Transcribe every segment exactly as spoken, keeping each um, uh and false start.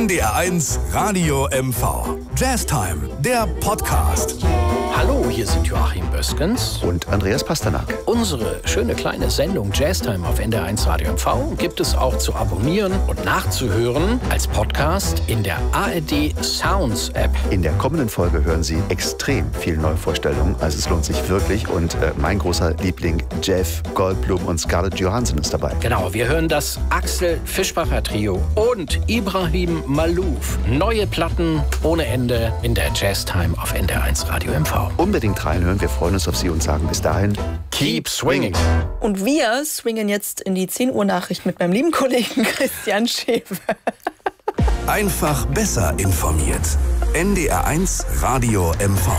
N D R eins Radio M V. Jazztime, der Podcast. Hallo, hier sind Joachim Böskens und Andreas Pasternak. Unsere schöne kleine Sendung Jazztime auf N D R eins Radio M V gibt es auch zu abonnieren und nachzuhören als Podcast in der A R D Sounds App. In der kommenden Folge hören Sie extrem viele Neuvorstellungen, also es lohnt sich wirklich. Und äh, mein großer Liebling Jeff Goldblum und Scarlett Johansson ist dabei. Genau, wir hören das Axel Fischbacher Trio und Ibrahim Malouf. Neue Platten ohne Ende in der Jazztime auf N D R eins Radio M V. Unbedingt reinhören, wir freuen uns auf Sie und sagen bis dahin Keep swinging. Und wir swingen jetzt in die zehn Uhr Nachricht mit meinem lieben Kollegen Christian Schäfer. Einfach besser informiert. N D R eins Radio M V.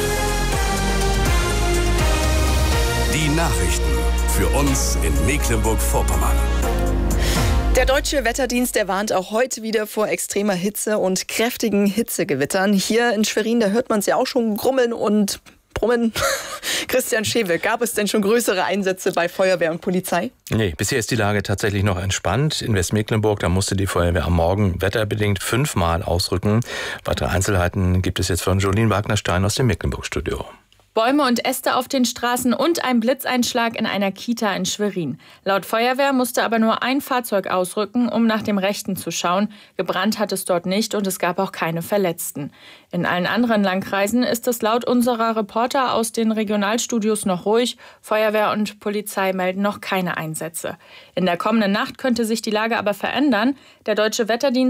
Die Nachrichten für uns in Mecklenburg-Vorpommern. Der Deutsche Wetterdienst, der warnt auch heute wieder vor extremer Hitze und kräftigen Hitzegewittern. Hier in Schwerin, da hört man es ja auch schon grummeln und brummen. Christian Schewe, gab es denn schon größere Einsätze bei Feuerwehr und Polizei? Nee, bisher ist die Lage tatsächlich noch entspannt. In Westmecklenburg, da musste die Feuerwehr am Morgen wetterbedingt fünfmal ausrücken. Weitere Einzelheiten gibt es jetzt von Jolien Wagner-Stein aus dem Mecklenburg-Studio. Bäume und Äste auf den Straßen und ein Blitzeinschlag in einer Kita in Schwerin. Laut Feuerwehr musste aber nur ein Fahrzeug ausrücken, um nach dem Rechten zu schauen. Gebrannt hat es dort nicht und es gab auch keine Verletzten. In allen anderen Landkreisen ist es laut unserer Reporter aus den Regionalstudios noch ruhig. Feuerwehr und Polizei melden noch keine Einsätze. In der kommenden Nacht könnte sich die Lage aber verändern. Der Deutsche Wetterdienst